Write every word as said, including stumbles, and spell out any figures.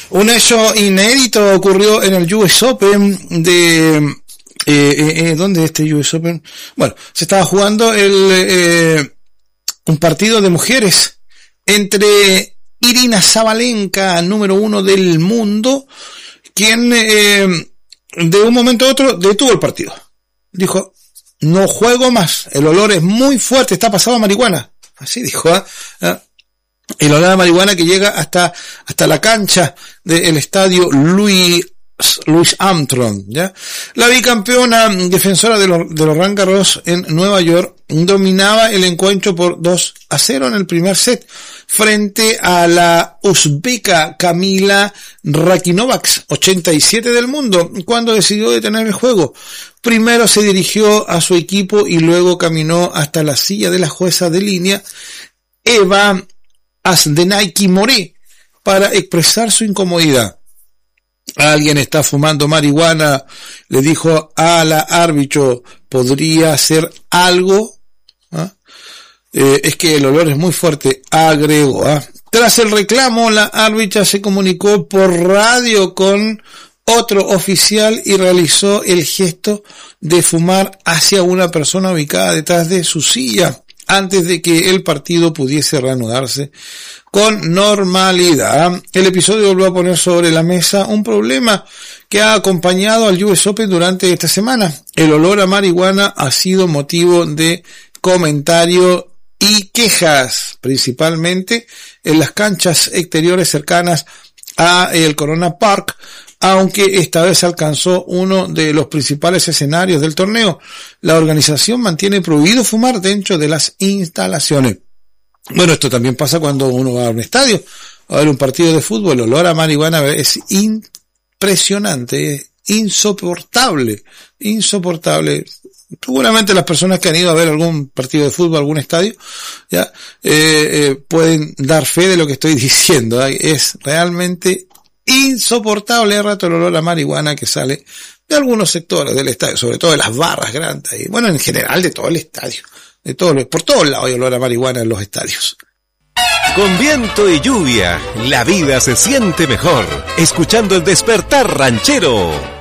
Un hecho inédito ocurrió en el U S Open de... Eh, eh, ¿Dónde es este U S Open? Bueno, se estaba jugando el eh, un partido de mujeres entre Irina Sabalenka, número uno del mundo, quien eh, de un momento a otro detuvo el partido. Dijo, no juego más, el olor es muy fuerte, está pasado a marihuana. Así dijo, ¿eh? ¿eh? El olor a marihuana que llega hasta hasta la cancha del estadio Louis Louis Armstrong, ¿ya? La bicampeona defensora de los, de los Roland Garros en Nueva York dominaba el encuentro por dos a cero en el primer set frente a la uzbeka Kamila Rakhimova, ochenta y siete del mundo, cuando decidió detener el juego. Primero se dirigió a su equipo y luego caminó hasta la silla de la jueza de línea, Eva Asdenaiki Moré, para expresar su incomodidad. Alguien está fumando marihuana, le dijo a la árbitro, ¿podría hacer algo? ¿Ah? Eh, es que el olor es muy fuerte, agregó. ¿ah? Tras el reclamo, la árbitra se comunicó por radio con otro oficial y realizó el gesto de fumar hacia una persona ubicada detrás de su silla, antes de que el partido pudiese reanudarse con normalidad. El episodio volvió a poner sobre la mesa un problema que ha acompañado al U S Open durante esta semana. El olor a marihuana ha sido motivo de comentario y quejas, principalmente en las canchas exteriores cercanas a el Corona Park, aunque esta vez alcanzó uno de los principales escenarios del torneo. La organización mantiene prohibido fumar dentro de las instalaciones. Bueno, esto también pasa cuando uno va a un estadio a ver un partido de fútbol. El olor a marihuana es impresionante, es insoportable, insoportable. Seguramente las personas que han ido a ver algún partido de fútbol, algún estadio, ya eh, eh, pueden dar fe de lo que estoy diciendo. ¿eh? Es realmente insoportable el rato el olor a marihuana que sale de algunos sectores del estadio, sobre todo de las barras grandes, y bueno, en general de todo el estadio, de todo, por todos lados hay olor a marihuana en los estadios. Con viento y lluvia, la vida se siente mejor, escuchando el Despertar Ranchero.